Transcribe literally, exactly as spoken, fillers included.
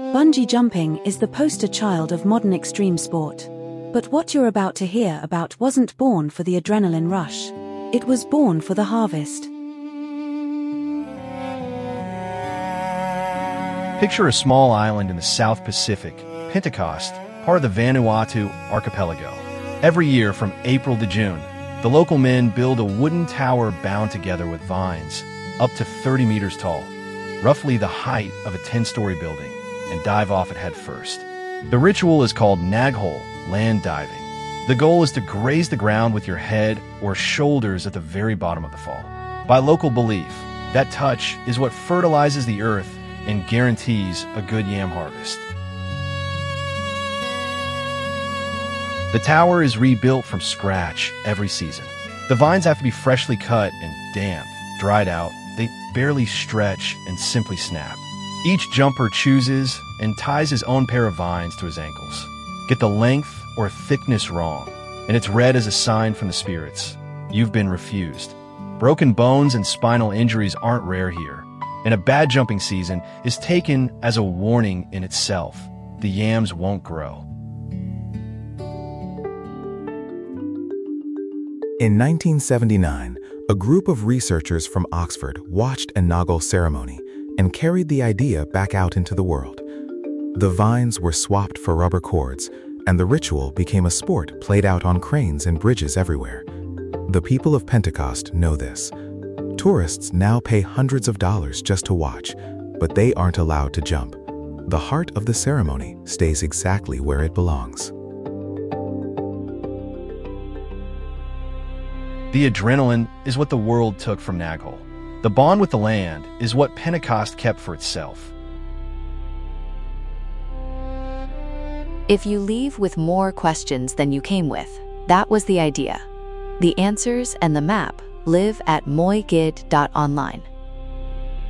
Bungee jumping is the poster child of modern extreme sport. But what you're about to hear about wasn't born for the adrenaline rush. It was born for the harvest. Picture a small island in the South Pacific, Pentecost, part of the Vanuatu archipelago. Every year from April to June, the local men build a wooden tower bound together with vines, up to thirty meters tall, roughly the height of a ten-story building, and dive off it head first. The ritual is called naghole, land diving. The goal is to graze the ground with your head or shoulders at the very bottom of the fall. By local belief, that touch is what fertilizes the earth and guarantees a good yam harvest. The tower is rebuilt from scratch every season. The vines have to be freshly cut and damp, dried out. They barely stretch and simply snap. Each jumper chooses and ties his own pair of vines to his ankles. Get the length or thickness wrong, and it's read as a sign from the spirits. You've been refused. Broken bones and spinal injuries aren't rare here, and a bad jumping season is taken as a warning in itself. The yams won't grow. In nineteen seventy-nine, a group of researchers from Oxford watched a naghole ceremony and carried the idea back out into the world. The vines were swapped for rubber cords, and the ritual became a sport played out on cranes and bridges everywhere. The people of Pentecost know this. Tourists now pay hundreds of dollars just to watch, but they aren't allowed to jump. The heart of the ceremony stays exactly where it belongs. The adrenaline is what the world took from naghole. The bond with the land is what Pentecost kept for itself. If you leave with more questions than you came with, that was the idea. The answers and the map live at moigid dot online.